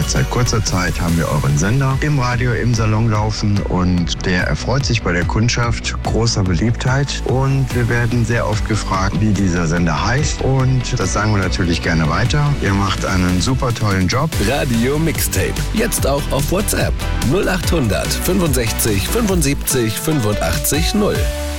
Jetzt seit kurzer Zeit haben wir euren Sender im Radio, im Salon laufen und der erfreut sich bei der Kundschaft großer Beliebtheit. Und wir werden sehr oft gefragt, wie dieser Sender heißt. Und das sagen wir natürlich gerne weiter. Ihr macht einen super tollen Job. Radio Mixtape. Jetzt auch auf WhatsApp. 0800 65 75 85 0.